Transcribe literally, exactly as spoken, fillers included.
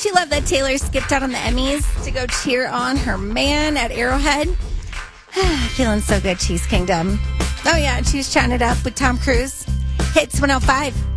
you love that Taylor skipped out on the Emmys to go cheer on her man at Arrowhead? Feeling so good, Cheese Kingdom. Oh, yeah, she was chatting it up with Tom Cruise. Hits one oh five.